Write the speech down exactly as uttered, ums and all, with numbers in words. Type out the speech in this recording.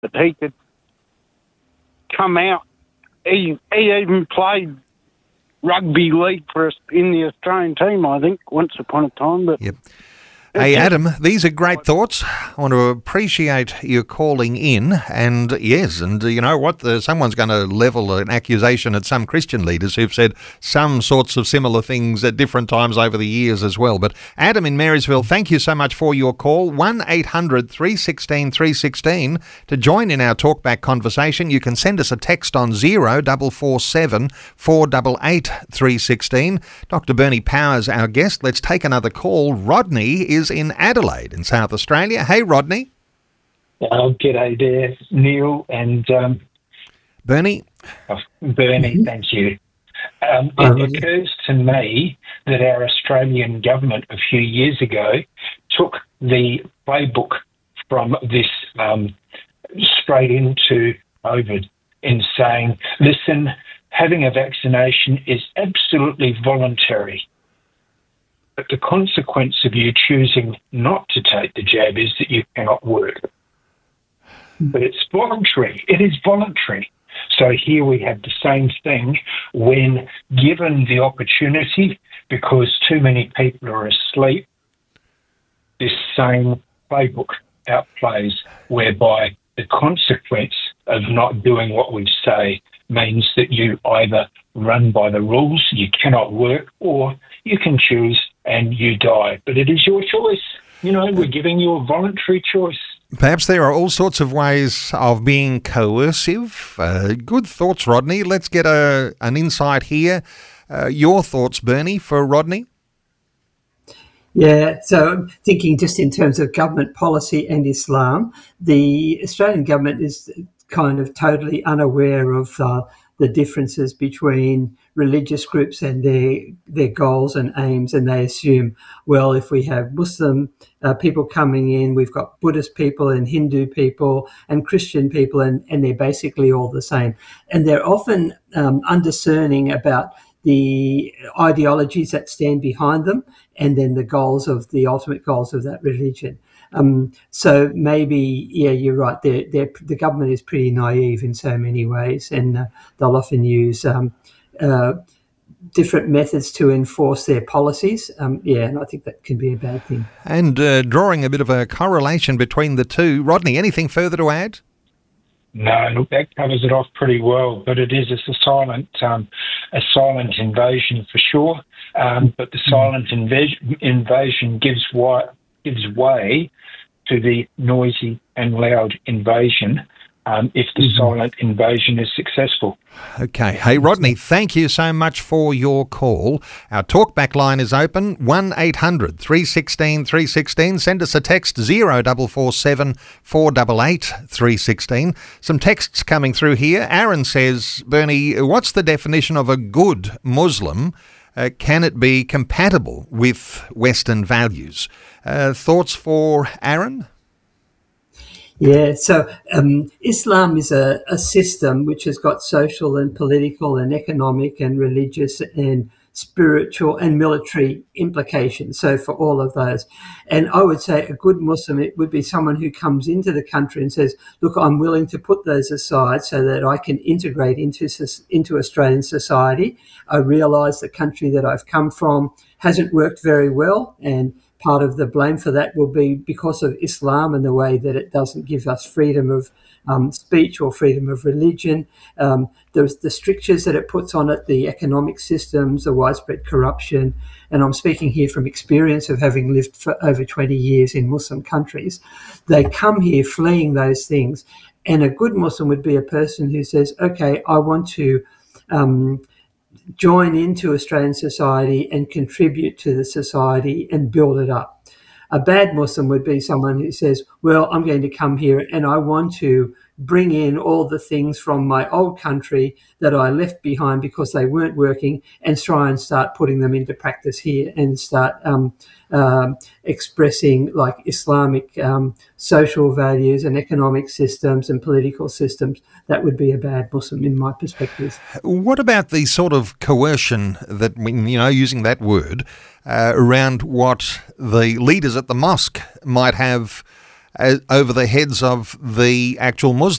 that he could come out. He, he even played rugby league for us in the Australian team, I think, once upon a time. But yep. Hey, Adam, these are great thoughts. I want to appreciate you calling in. And yes, and you know what? The, someone's going to level an accusation at some Christian leaders who've said some sorts of similar things at different times over the years as well. But Adam in Marysville, thank you so much for your call. one eight hundred three one six three one six. To join in our talkback conversation, you can send us a text on zero four four seven four eight eight three one six. Doctor Bernie Powers, our guest. Let's take another call. Rodney is in Adelaide in South Australia. Hey, Rodney. Oh, g'day there, Neil and um, Bernie. Oh, Bernie, mm-hmm. Thank you. Um, it um, occurs to me that our Australian government a few years ago took the playbook from this um, straight into COVID in saying, listen, having a vaccination is absolutely voluntary. But the consequence of you choosing not to take the jab is that you cannot work. But it's voluntary. It is voluntary. So here we have the same thing when given the opportunity, because too many people are asleep, this same playbook outplays, whereby the consequence of not doing what we say means that you either run by the rules, you cannot work, or you can choose and you die. But it is your choice. You know, we're giving you a voluntary choice. Perhaps there are all sorts of ways of being coercive. Uh, good thoughts, Rodney. Let's get a an insight here. Uh, your thoughts, Bernie, for Rodney? Yeah, so I'm thinking just in terms of government policy and Islam, the Australian government is kind of totally unaware of uh, the differences between religious groups and their their goals and aims, and they assume, well, if we have Muslim uh, people coming in, we've got Buddhist people and Hindu people and Christian people, and, and they're basically all the same. And they're often um, undiscerning about the ideologies that stand behind them and then the goals of the ultimate goals of that religion. Um, so maybe, yeah, you're right. They're, they're, the government is pretty naive in so many ways, and uh, they'll often use um, uh, different methods to enforce their policies. Um, yeah, and I think that can be a bad thing. And uh, drawing a bit of a correlation between the two. Rodney, anything further to add? No, look, that covers it off pretty well. But it is a silent, um, a silent invasion for sure. Um, but the silent inv- invasion gives way, gives way to the noisy and loud invasion um, if the silent invasion is successful. Okay. Hey, Rodney, thank you so much for your call. Our talkback line is open, one eight hundred three one six three one six. Send us a text, zero four four seven four eight eight three one six. Some texts coming through here. Aaron says, Bernie, what's the definition of a good Muslim? Uh, can it be compatible with Western values? Uh, thoughts for Aaron? Yeah, so um, Islam is a, a system which has got social and political and economic and religious and spiritual and military implications. So for all of those. And I would say a good Muslim, it would be someone who comes into the country and says, look, I'm willing to put those aside so that I can integrate into, into Australian society. I realise the country that I've come from hasn't worked very well, and part of the blame for that will be because of Islam and the way that it doesn't give us freedom of um, speech or freedom of religion. Um, the, the strictures that it puts on it, the economic systems, the widespread corruption. And I'm speaking here from experience of having lived for over twenty years in Muslim countries. They come here fleeing those things. And a good Muslim would be a person who says, okay, I want to um, join into Australian society and contribute to the society and build it up. A bad Muslim would be someone who says, well, I'm going to come here and I want to bring in all the things from my old country that I left behind because they weren't working, and try and start putting them into practice here and start um, um, expressing like Islamic um, social values and economic systems and political systems. That would be a bad Muslim in my perspective. What about the sort of coercion that, you know, using that word, uh, around what the leaders at the mosque might have uh, over the heads of the actual Muslims?